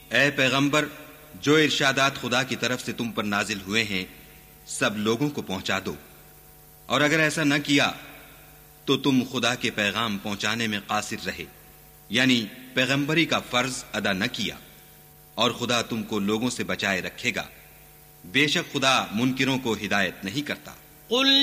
ऐ पैगंबर, जो इरशादात खुदा की तरफ से तुम पर नाजिल हुए हैं सब लोगों को पहुंचा दो, और अगर ऐसा न किया तो तुम खुदा के पैगाम पहुंचाने में कासिर रहे, यानी पैगंबरी का फर्ज अदा न किया, और खुदा तुमको लोगों से बचाए रखेगा। बेशक खुदा मुनकिरों को हिदायत नहीं करता।